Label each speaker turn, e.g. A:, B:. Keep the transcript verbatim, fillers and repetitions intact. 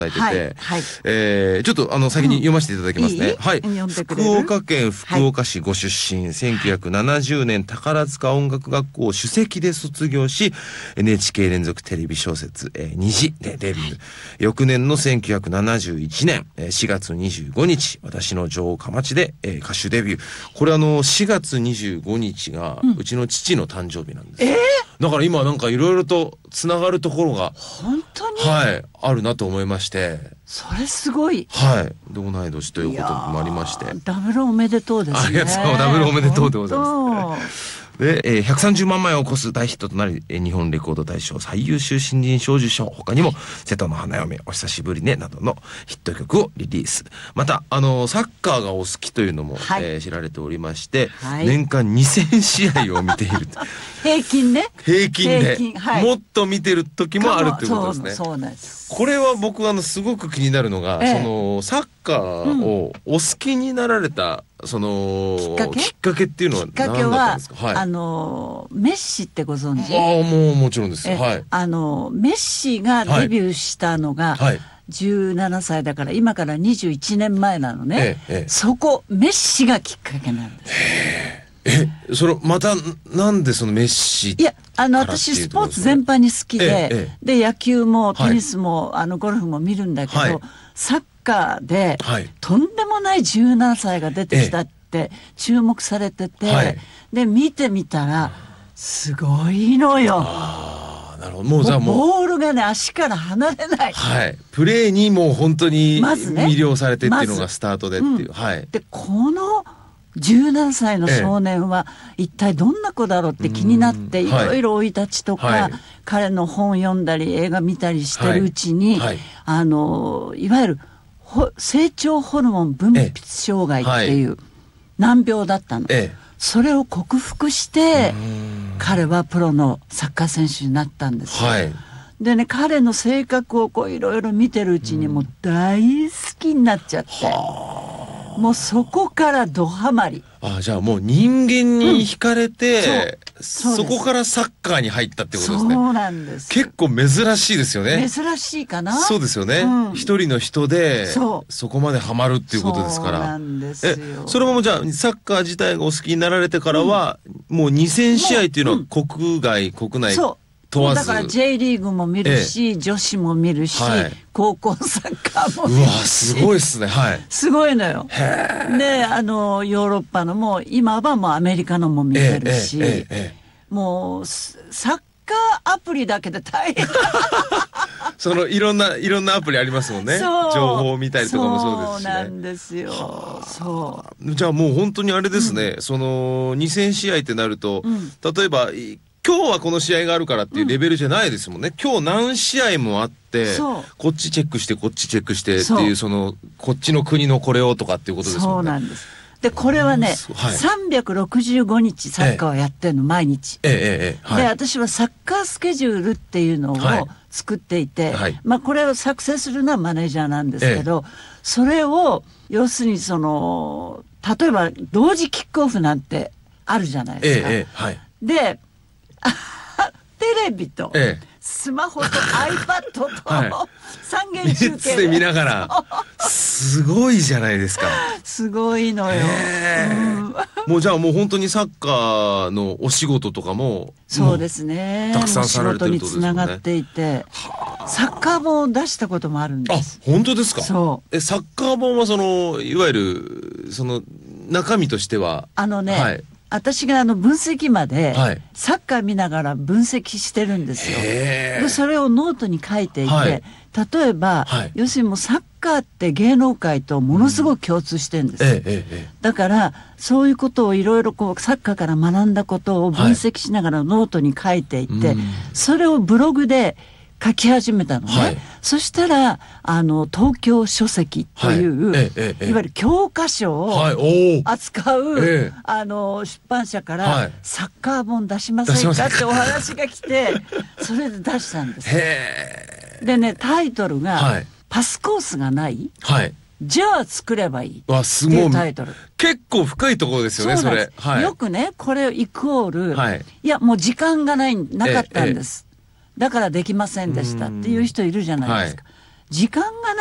A: いてて、
B: はいはい、
A: えー、ちょっとあの先に読ませていただきますね、うん、はい、福岡県福岡市ご出身、はい、せんきゅうひゃくななじゅうねん宝塚音楽学校を首席で卒業し エヌエイチケー 連続テレビ小説、えー、虹でデビュー、はい、翌年のせんきゅうひゃくななじゅういちねんしがつにじゅうごにち私の女王かまちで、えー、歌手デビュー。これあのしがつにじゅうごにちがうちの父の誕生日なんです、うん、えー、だから今なんかいろいろとつながるところが
B: 本当に、
A: はい、あるなと思いまして、
B: それすごい、
A: はい、同い年ということもありまして、
B: ダブルおめでとうですね。
A: ありがとう、ダブルおめでとうでございます。で、えー、ひゃくさんじゅうまんまいを超す大ヒットとなり、えー、日本レコード大賞最優秀新人賞受賞、他にも瀬戸の花嫁、お久しぶりねなどのヒット曲をリリース。またあのサッカーがお好きというのも、はい、えー、知られておりまして、はい、年間にせんしあいを見ている
B: 平均ね、
A: 平均で均、はい、もっと見てる時もあるっていうことですね。
B: そう、そうなんです。
A: これは僕あのすごく気になるのが、ええ、そのサッカーをお好きになられた、うん、そのきっかけ、きっかけっていうのは何だったんですか。きっかけは、はい、
B: あのメッシってご存知？
A: ああ、もうもちろんです。はい。
B: あのメッシがデビューしたのが、はい、じゅうななさいだから今からにじゅういちねんまえなのね、ええ、そこメッシがきっかけなんです。
A: え、それまたなんでそのメッシ？
B: いや、あの私スポーツ全般に好きで、ええ、で野球もテニスも、はい、あのゴルフも見るんだけど、はい、サッカーで、はい、とんでもないじゅうななさいが出てきたって注目されてて、ええ、で見てみたらすごいのよ。
A: あ、なるほど。もうじゃあもう
B: ボールがね足から離れない、
A: はい、プレーにもう本当に魅了されてっていうのがスタートでっていう、まず、うん、はい、
B: でこのじゅうななさいの少年は一体どんな子だろうって気になって、いろいろ生い立ちとか、はい、彼の本読んだり映画見たりしてるうちに、はいはい、あのいわゆる成長ホルモン分泌障害っていう難病だったの、ええ、それを克服して彼はプロのサッカー選手になったんですよ、はい、でね、彼の性格をこういろいろ見てるうちにもう大好きになっちゃって、もうそこからドハマり。
A: あ、じゃあもう人間に惹かれて、うん、そ, そこからサッカーに入ったってことですね。
B: そうなんです。
A: 結構珍しいですよね。
B: 珍しいかな。
A: そうですよね。うん、一人の人で そ, そこまでハマるっていうことですから。
B: そうなんですよ。
A: え、それもじゃあサッカー自体がお好きになられてからは、うん、もうにせんしあいっていうのは国外、国内問わず。
B: だから ジェイ リーグも見るし、ええ、女子も見るし、はい、高校サッカーも見るし。うわ、す
A: ごいですね。はい。
B: すごいのよ。で、あのヨーロッパのも今はもうアメリカのも見てるし、えええええ、もうサッカーアプリだけで大変。
A: そのいろんないろんなアプリありますもんね。情報を見たりとかもそうですしね。
B: そうなんですよ。そう。
A: じゃあもう本当にあれですね。うん、そのにせんしあいってなると、うん、例えば今日はこの試合があるからっていうレベルじゃないですもんね、うん、今日何試合もあってこっちチェックしてこっちチェックしてっていう、そのこっちの国のこれをとかっていうことですもんね。
B: そうなんです。でこれはね、はい、さんびゃくろくじゅうごにちサッカーをやってるの、ええ、毎日、ええええ、はい、で私はサッカースケジュールっていうのを作っていて、はい、まあこれを作成するのはマネージャーなんですけど、ええ、それを要するにその例えば同時キックオフなんてあるじゃないですか、ええはい、でテレビとスマホと iPad と、はい、三元中継
A: で見ながらすごいじゃないですか。
B: すごいのよ、うん、
A: もうじゃあもう本当にサッカーのお仕事とかも
B: そうですね、
A: たくさんされてるってことですもんね。
B: 仕事につながっていて、サッカー本を出したこともあるんです。
A: あ、本当ですか。
B: そう
A: え、サッカー本はそのいわゆるその中身としては
B: あのね、はい、私があの分析までサッカー見ながら分析してるんですよ。でそれをノートに書いていて、はい、例えば、はい、要するにもうサッカーって芸能界とものすごく共通してるんです、うんえええ、だからそういうことをいろいろこうサッカーから学んだことを分析しながらノートに書いていて、はい、それをブログで書き始めたのね、はい、そしたらあの東京書籍という、はいえええ、いわゆる教科書を扱う、はい、あの出版社から、はい、サッカー本出しませんかってお話が来てそれで出したんです。へでね、タイトルが、はい、パスコースがない、はい、じゃあ作ればいいっていうタイトル。
A: 結構深いところですよね、それ、はい、
B: よくねこれイコール、はい、いやもう時間がないなかったんです、ええ、だからできませんでしたっていう人いるじゃないですか、はい、 時間が